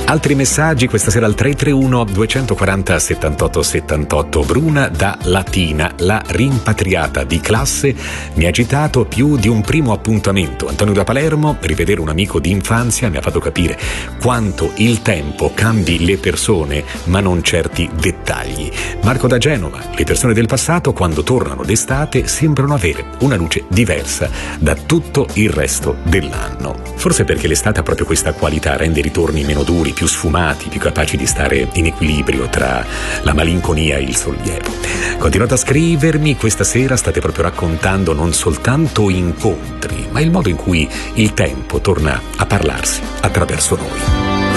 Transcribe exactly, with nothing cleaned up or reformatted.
Altri messaggi questa sera al tre tre uno due quattro zero settantotto settantotto. Bruna da Latina, la rimpatriata di classe, mi ha citato più di un primo appuntamento. Antonio da Palermo, rivedere un amico di infanzia mi ha fatto capire quanto il tempo cambi le persone, ma non certi dettagli. Marco da Genova, le persone del passato quando tornano d'estate sembrano avere una luce diversa da tutto il resto dell'anno. Forse perché l'estate ha proprio questa qualità, rende i ritorni meno duri, più sfumati, più capaci di stare in equilibrio tra la malinconia e il sollievo. Continuate a scrivermi, questa sera state proprio raccontando non soltanto incontri, ma il modo in cui il tempo torna a parlarsi attraverso noi.